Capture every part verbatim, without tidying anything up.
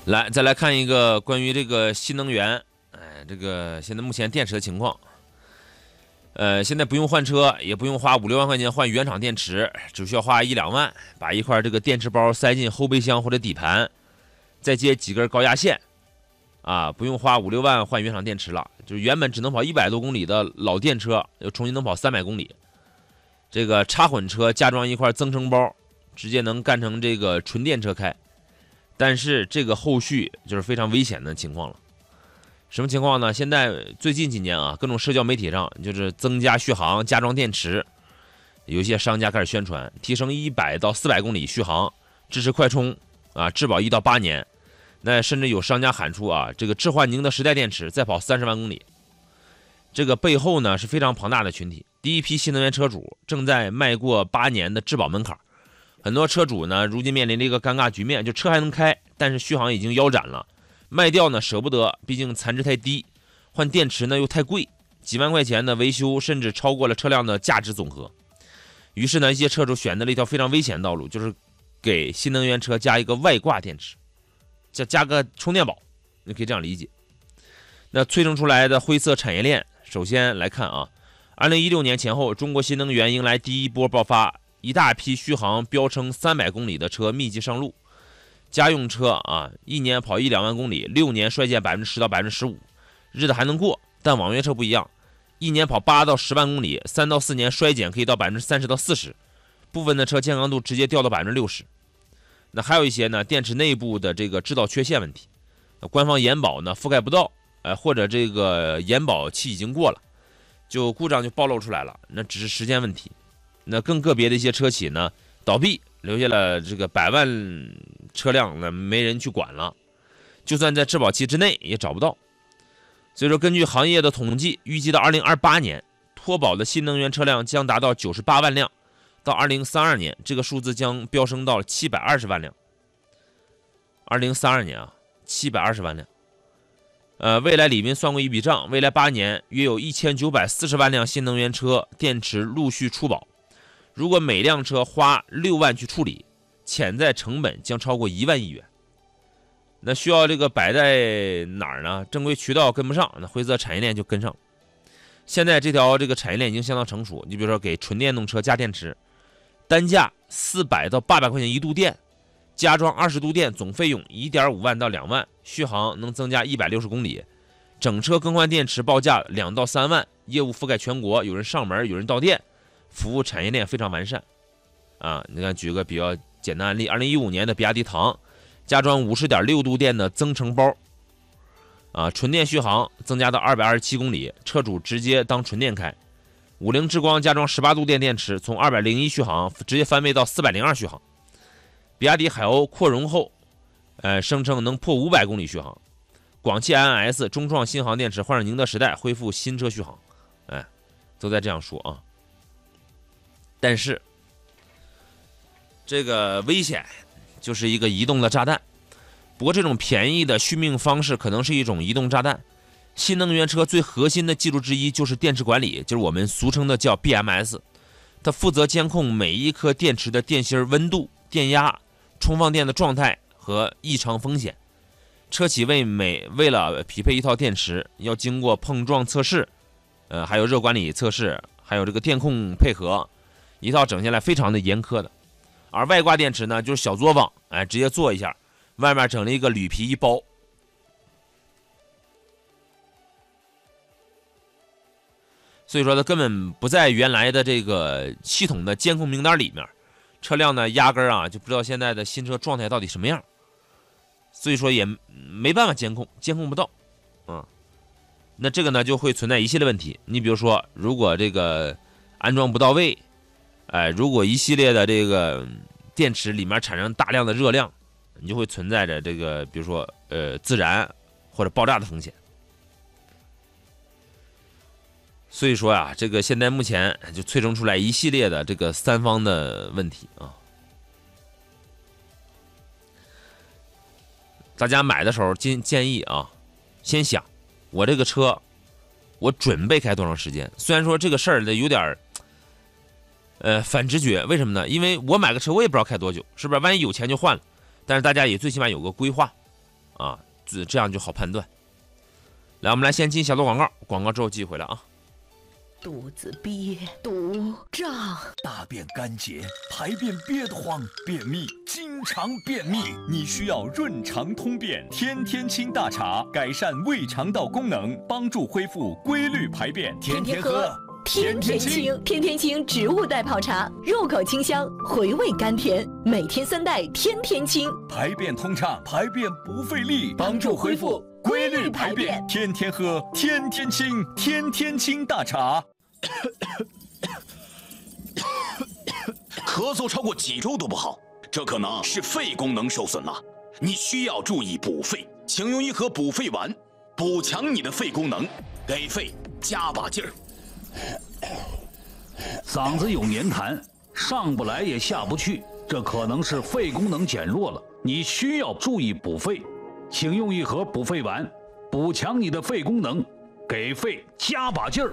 来，再来看一个关于这个新能源，哎，这个现在目前电池的情况。呃，现在不用换车，也不用花五六万块钱换原厂电池，只需要花一两万，把一块这个电池包塞进后备箱或者底盘，再接几根高压线，啊，不用花五六万换原厂电池了，就是原本只能跑一百多公里的老电车，又重新能跑三百公里。这个插混车加装一块增程包，直接能干成这个纯电车开。但是这个后续就是非常危险的情况了。什么情况呢？现在最近几年啊，各种社交媒体上就是增加续航、加装电池，有些商家开始宣传提升一百到四百公里续航，支持快充啊，质保一到八年。那甚至有商家喊出啊，这个置换宁德时代电池再跑三十万公里。这个背后呢是非常庞大的群体，第一批新能源车主正在迈过八年的质保门槛。很多车主呢，如今面临着一个尴尬局面，就车还能开，但是续航已经腰斩了，卖掉呢舍不得，毕竟残值太低，换电池呢又太贵，几万块钱的维修甚至超过了车辆的价值总和。于是呢，一些车主选择了一条非常危险的道路，就是给新能源车加一个外挂电池，加加个充电宝，你可以这样理解。那催生出来的灰色产业链，首先来看啊，二零一六年前后，中国新能源迎来第一波爆发。一大批续航飙升三百公里的车密集上路，家用车啊，一年跑一两万公里，六年衰减百分之十到百分之十五，日子还能过。但网约车不一样，一年跑八到十万公里，三到四年衰减可以到百分之三十到四十，部分的车健康度直接掉到百分之六十。那还有一些呢，电池内部的这个制造缺陷问题，官方延保呢覆盖不到，呃，或者这个延保期已经过了，就故障就暴露出来了，那只是时间问题。那更个别的一些车企呢倒闭，留下了这个百万车辆呢没人去管了，就算在质保期之内也找不到。所以说，根据行业的统计，预计到二零二八年脱保的新能源车辆将达到九十八万辆，到二零三二年这个数字将飙升到七百二十万辆。二零三二年啊，七百二十万辆。呃，未来李斌算过一笔账，未来八年约有一千九百四十万辆新能源车电池陆续出保。如果每辆车花六万去处理，潜在成本将超过一万亿元。那需要这个摆在哪儿呢？正规渠道跟不上，那灰色产业链就跟上。现在这条这个产业链已经相当成熟。你比如说给纯电动车加电池，单价四百到八百块钱一度电，加装二十度电总费用一点五万到两万，续航能增加一百六十公里，整车更换电池报价两到三万，业务覆盖全国，有人上门，有人到店。服务产业链非常完善，啊，你看，举个比较简单案例，二零一五年的比亚迪唐加装五十点六度电的增程包，啊，纯电续航增加到二百二十七公里，车主直接当纯电开。五菱之光加装十八度电电池，从二百零一续航直接翻倍到四百零二续航。比亚迪海鸥扩容后，呃，声称能破五百公里续航。广汽 I N S 中创新航电池换上宁德时代，恢复新车续航，哎，都在这样说啊。但是，这个危险就是一个移动的炸弹。不过，这种便宜的续命方式可能是一种移动炸弹。新能源车最核心的技术之一就是电池管理，就是我们俗称的叫 B M S。它负责监控每一颗电池的电芯温度、电压、充放电的状态和异常风险。车企为每为了匹配一套电池，要经过碰撞测试，呃，还有热管理测试，还有这个电控配合。一套整下来非常的严苛的。而外挂电池呢，就是小作坊，哎，直接做一下，外面整了一个铝皮一包。所以说它根本不在原来的这个系统的监控名单里面，车辆呢压根儿啊就不知道现在的新车状态到底什么样，所以说也没办法监控，监控不到，嗯，那这个呢就会存在一系列问题。你比如说，如果这个安装不到位，哎，如果一系列的这个电池里面产生大量的热量，你就会存在着这个，比如说呃自燃或者爆炸的风险。所以说呀、啊，这个现在目前就催生出来一系列的这个三方的问题啊。大家买的时候建建议啊，先想我这个车我准备开多长时间。虽然说这个事儿呢有点呃反直觉，为什么呢？因为我买个车我也不知道开多久，是不是？万一有钱就换了。但是大家也最起码有个规划啊，这这样就好判断。来，我们来先进小段广告，广告之后继续回来啊。 肚子憋，肚胀， 大便干结，排便憋得慌，便秘，经常便秘，你需要润肠通便天天清大茶，改善胃肠道功能，帮助恢复规律排便。天天喝， 天天清，天天清植物代泡茶，入口清香，回味甘甜，每天三袋，天天清， 排便通畅，排便不费力，帮助恢复规律排便。天天喝，天天清，天天清大茶。 咳嗽超过几周都不好，这可能是肺功能受损了，你需要注意补肺，请用一盒补肺丸，补强你的肺功能，给肺加把劲儿。 嗓子有黏痰，上不来也下不去，这可能是肺功能减弱了，你需要注意补肺，请用一盒补肺丸，补强你的肺功能，给肺加把劲儿。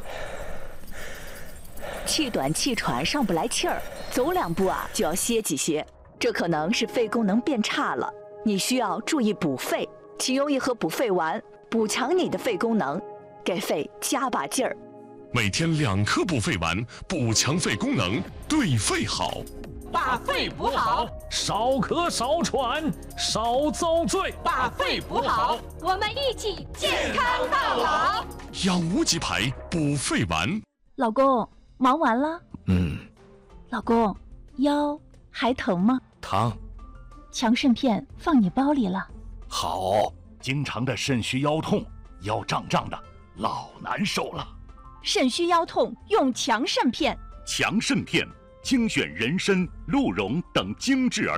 气短气喘上不来气儿，走两步啊就要歇几歇，这可能是肺功能变差了，你需要注意补肺，请用一盒补肺丸，补强你的肺功能，给肺加把劲儿。 每天两颗补肺丸，补强肺功能，对肺好。 把肺补好， 少咳少喘少遭罪。 把肺补好，我们一起健康到老。 养无极牌补肺丸。 老公，忙完了？ 嗯。 老公，腰还疼吗？ 疼。 强肾片放你包里了。 好，经常的肾虚腰痛，腰胀胀的，老难受了。 肾虚腰痛用强肾片。 强肾片精选人参、鹿茸等精制而